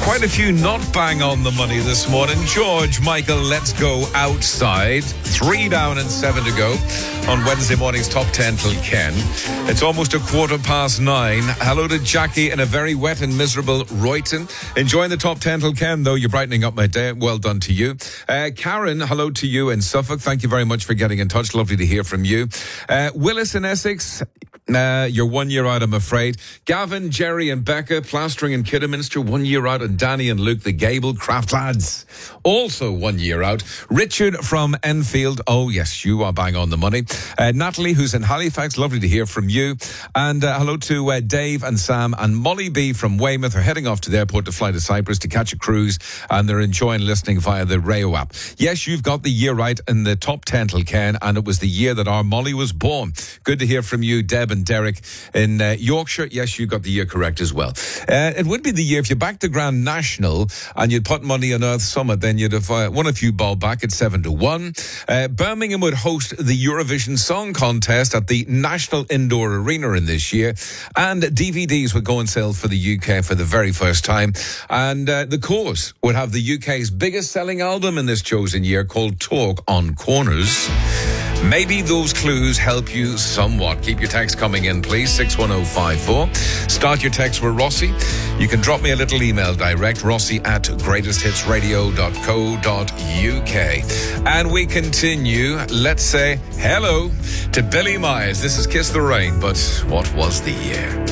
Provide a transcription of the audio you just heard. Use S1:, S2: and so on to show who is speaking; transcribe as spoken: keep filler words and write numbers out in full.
S1: Quite a few not bang on the money this morning. George Michael, Let's Go Outside. Three down and seven to go on Wednesday morning's Top ten till Ken. It's almost a quarter past nine. Hello to Jackie in a very wet and miserable Royton. Enjoying the Top ten till Ken, though. You're brightening up my day. Well done to you. Uh, Karen, hello to you in Suffolk. Thank you very much for getting in touch. Lovely to hear from you. Uh, Willis in Essex. Uh, you're one year out, I'm afraid. Gavin, Jerry and Becca, plastering in Kidderminster, one year out. And Danny and Luke, the Gable Craft lads, also one year out. Richard from Enfield. Oh, yes, you are bang on the money. Uh, Natalie, who's in Halifax. Lovely to hear from you. And uh, hello to uh, Dave and Sam. And Molly B from Weymouth are heading off to the airport to fly to Cyprus to catch a cruise. And they're enjoying listening via the Rayo app. Yes, you've got the year right in the Top ten till Ken. And it was the year that our Molly was born. Good to hear from you, Deb and Derek in uh, Yorkshire. Yes, you got the year correct as well. Uh, it would be the year if you backed the Grand National and you'd put money on Earth Summit, then you'd have uh, won a few ball back at seven to one. Uh, Birmingham would host the Eurovision Song Contest at the National Indoor Arena in this year, and D V Ds would go on sale for the U K for the very first time. And uh, The Course would have the U K's biggest selling album in this chosen year, called Talk on Corners. Maybe those clues help you somewhat. Keep your text coming in, please. six one oh five four. Start your text with Rossi. You can drop me a little email direct, Rossi at greatest hits radio dot co dot uk. And we continue. Let's say hello to Billy Myers. This is Kiss the Rain, but what was the year?